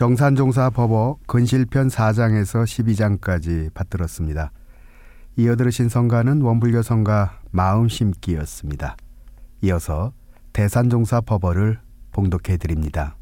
정산종사법어 근실편 4장에서 12장까지 받들었습니다. 이어 들으신 성가는 원불교 성가 마음심기였습니다. 이어서 대산종사법어를 봉독해 드립니다.